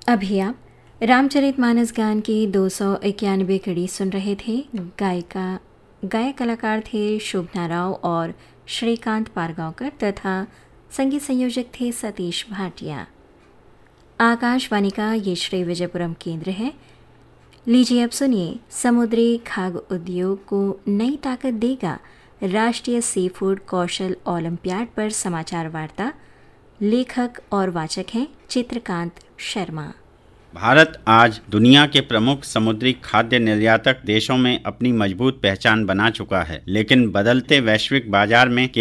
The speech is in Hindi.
अभी आप रामचरितमानस गान की 291 कड़ी सुन रहे थे। गायक कलाकार थे शोभना राव और श्रीकांत पारगांवकर तथा संगीत संयोजक थे सतीश भाटिया। आकाशवाणी का ये श्री विजयपुरम केंद्र है। लीजिए अब सुनिए, समुद्री खाद्य उद्योग को नई ताकत देगा राष्ट्रीय सी फूड कौशल ओलंपियाड पर समाचार वार्ता। लेखक और वाचक हैं चित्रकांत शर्मा। भारत आज दुनिया के प्रमुख समुद्री खाद्य निर्यातक देशों में अपनी मजबूत पहचान बना चुका है, लेकिन बदलते वैश्विक बाजार में